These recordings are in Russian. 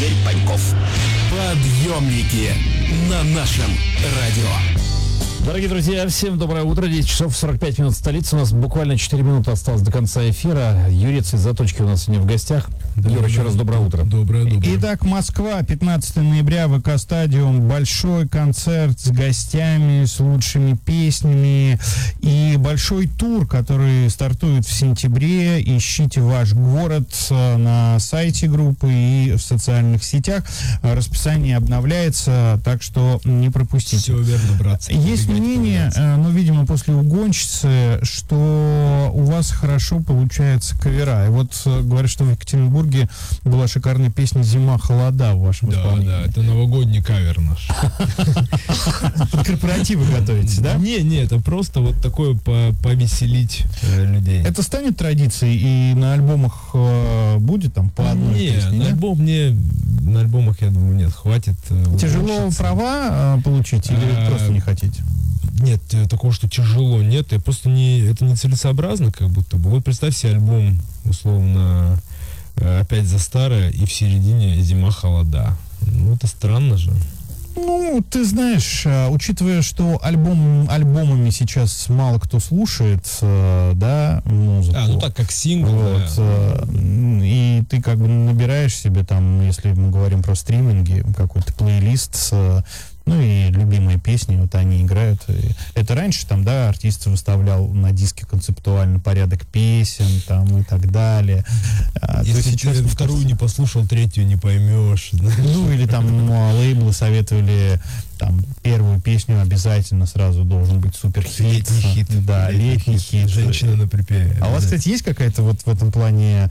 Игорь Паньков. Подъемники на нашем радио. Дорогие друзья, всем доброе утро. 10 часов 45 минут в столице. У нас буквально 4 минуты осталось до конца эфира. Юрец из «Заточки» у нас сегодня в гостях. Юра, еще раз доброе утро. Доброе. Итак, Москва, 15 ноября, ВК-стадиум. Большой концерт с гостями, с лучшими песнями. И большой тур, который стартует в сентябре. Ищите ваш город на сайте группы и в социальных сетях. Расписание обновляется, так что не пропустите. Все верно, братцы. Есть мнение, ну, видимо, после «Угонщицы», что у вас хорошо получается кавера. И вот говорят, что в Екатеринбурге была шикарная песня «Зима, холода» в вашем исполнении. Да, это новогодний кавер наш. Корпоративы готовите, да? Не, это просто вот такое повеселить людей. Это станет традицией, и на альбомах будет там по одной песне? На альбомах, я думаю, нет, хватит. Тяжело права получить или просто не хотите? Нет, такого, что тяжело, нет, это не целесообразно, как будто бы. Вот представь себе альбом, условно, опять за старое, и в середине «Зима, холода». Ну, это странно же. Ну, ты знаешь, учитывая, что альбомами сейчас мало кто слушает, да, музыку. Ну так, как сингл, вот, да. И ты как бы набираешь себе там, если мы говорим про стриминги, какой-то плейлист, ну и любимые песни, вот они играют. И это раньше там, да, артист выставлял на диске концептуально порядок песен там и так далее. Если сейчас ты вторую не послушал, третью не поймешь. Ну или там лейблы советовали там первую песню обязательно сразу должен быть суперхит. Летний хит. Да, летний хит. Женщина на припеве. А у вас, кстати, есть какая-то вот в этом плане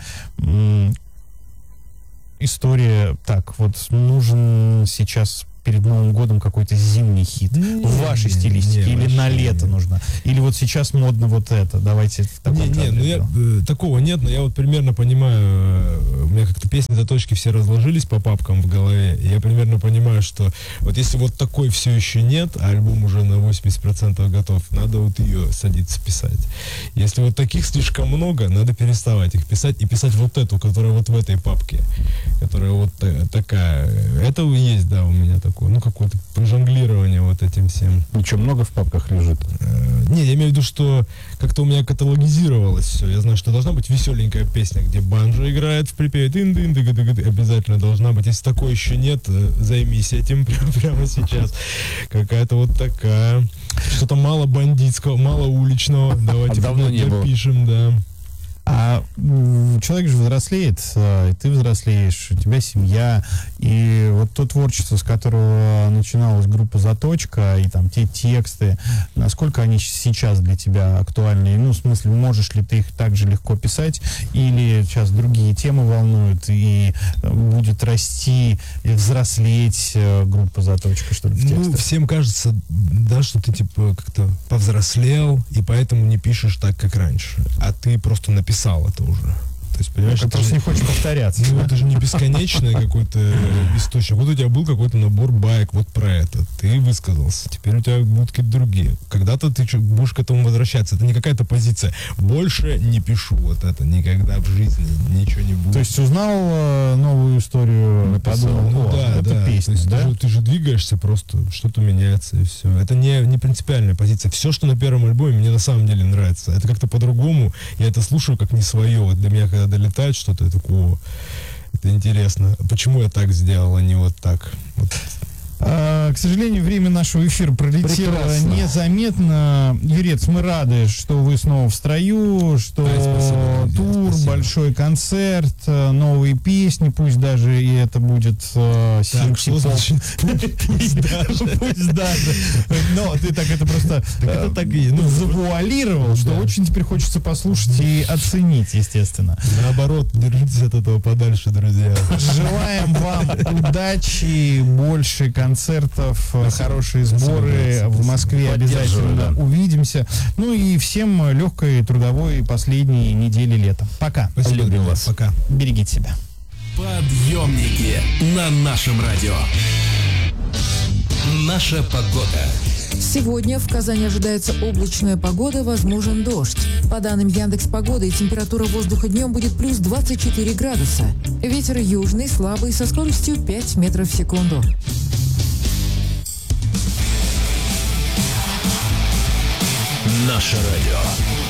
история, так, вот нужен сейчас перед Новым годом какой-то зимний хит в вашей стилистике, или на лето нужно, или вот сейчас модно вот это, давайте в таком жанре. Такого нет, но я вот примерно понимаю, у меня как-то песни «Заточки» все разложились по папкам в голове, и я примерно понимаю, что вот если вот такой все еще нет, а альбом уже на 80% готов, надо вот ее садиться писать. Если вот таких слишком много, надо переставать их писать и писать вот эту, которая вот в этой папке, которая вот такая. Это есть, да, у меня такое. Ну, какое-то жонглирование вот этим всем. Ничего, много в папках лежит? Нет, я имею в виду, что как-то у меня каталогизировалось все. Я знаю, что должна быть веселенькая песня, где банджо играет в припеве. Обязательно должна быть. Если такой еще нет, займись этим прямо сейчас. Какая-то вот такая. Что-то мало бандитского, мало уличного. Давайте допишем, да. А человек же взрослеет, и ты взрослеешь, у тебя семья, и вот то творчество, с которого начиналась группа «Заточка», и там те тексты, насколько они сейчас для тебя актуальны? Ну, в смысле, можешь ли ты их так же легко писать, или сейчас другие темы волнуют, и будет расти и взрослеть группа «Заточка», что ли, в текстах? Ну, всем кажется, да, что ты, типа, как-то повзрослел, и поэтому не пишешь так, как раньше, а ты просто написал это уже. То есть, понимаешь, ты просто не хочешь повторяться. Ну, это же не бесконечный какой-то источник. Вот у тебя был какой-то набор баек вот про это. Ты высказался. Теперь у тебя будут какие-то другие. Когда-то ты будешь к этому возвращаться. Это не какая-то позиция. Больше не пишу вот это. Никогда в жизни ничего не будет. То есть узнал новую историю, подумал, это песня, да? Ты же двигаешься просто, что-то меняется и все. Это не принципиальная позиция. Все, что на первом альбоме, мне на самом деле нравится. Это как-то по-другому. Я это слушаю как не свое. Вот для меня, когда долетает что-то, я такого, это интересно. Почему я так сделал, а не вот так? Вот. К сожалению, время нашего эфира пролетело незаметно. Юрец, мы рады, что вы снова в строю, что тур, большой концерт, новые песни, пусть даже и это будет синтепоп. Пусть даже. Но ты так это просто завуалировал, что очень теперь хочется послушать и оценить, естественно. Наоборот, держитесь от этого подальше, друзья. Желаем вам удачи, больше концертов, хорошие сборы в Москве, обязательно увидимся. Ну и всем легкой трудовой последней недели лета. Пока. Спасибо, любим вас. Пока. Берегите себя. Подъемники на нашем радио. Наша погода. Сегодня в Казани ожидается облачная погода, возможен дождь. По данным Яндекс.Погоды, температура воздуха днем будет плюс 24 градуса. Ветер южный, слабый, со скоростью 5 метров в секунду. Наше радио.